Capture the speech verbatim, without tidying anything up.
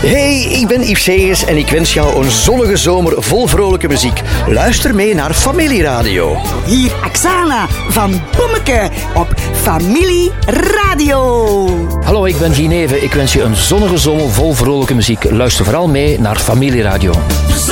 Hey, ik ben Yves Segers en ik wens jou een zonnige zomer vol vrolijke muziek. Luister mee naar Familieradio. Hier Oksana van Bommeke op Familie Radio. Hallo, ik ben Gineve. Ik wens je een zonnige zomer vol vrolijke muziek. Luister vooral mee naar Familieradio.